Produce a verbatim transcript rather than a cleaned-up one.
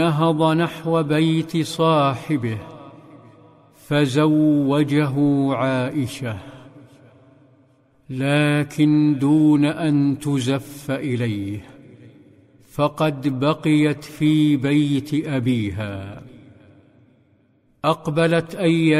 نهض نحو بيت صاحبه فزوجه عائشة، لكن دون أن تزف إليه، فقد بقيت في بيت أبيها. أقبلت أيام